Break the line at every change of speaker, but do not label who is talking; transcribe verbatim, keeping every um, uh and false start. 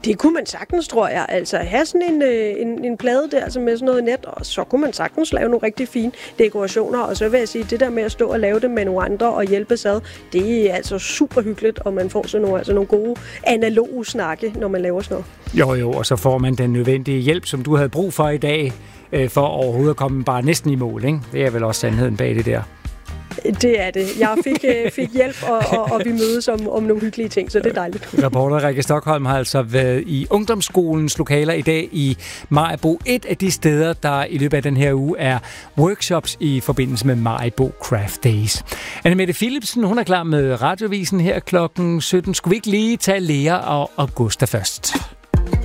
Det kunne man sagtens, tror jeg. Altså have sådan en, en, en plade der, altså med sådan noget net, og så kunne man sagtens lave nogle rigtig fine dekorationer. Og så vil jeg sige, det der med at stå og lave det med nogle andre og hjælpe sig ad, det er altså super hyggeligt, og man får sådan nogle, altså nogle gode analoge snakke, når man laver sådan noget.
Jo, jo, og så får man den nødvendige hjælp, som du havde brug for i dag, øh, for overhovedet at komme bare næsten i mål, ikke? Det er vel også sandheden bag det der.
Det er det. Jeg fik, øh, fik hjælp, og, og, og vi mødes om, om nogle hyggelige ting, så det er dejligt.
Reporter Rikke Stockholm har altså været i ungdomsskolens lokaler i dag i Maribo. Et af de steder, der i løbet af den her uge er workshops i forbindelse med Maribo Craft Days. Annemette Philipsen, hun er klar med radiovisen her klokken sytten. Skulle vi ikke lige tage Lea og Augusta først?